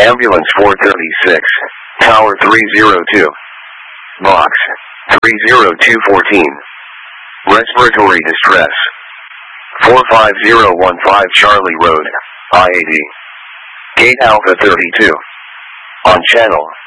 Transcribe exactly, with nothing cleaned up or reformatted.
Ambulance four thirty-six, Tower three zero two. Box three zero two one four. Respiratory distress. four five zero one five Charlie Road, I eighty. Gate Alpha thirty-two. On channel